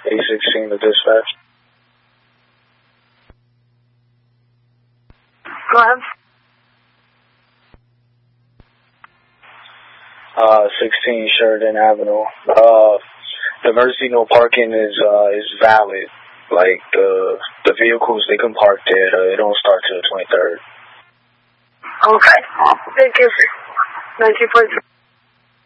A16 to dispatch. Go ahead. 16 Sheridan Avenue. The emergency no parking is valid. Like, the vehicles, they can park there. It don't start till the 23rd. Okay. Thank you. 19.3.